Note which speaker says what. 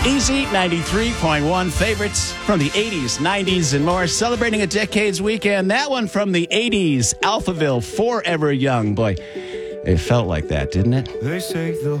Speaker 1: Easy 93.1 favorites from the 80s, 90s, and more. Celebrating a Decades weekend. That one from the 80s, Alphaville, Forever Young. Boy, it felt like that, didn't it?
Speaker 2: They say the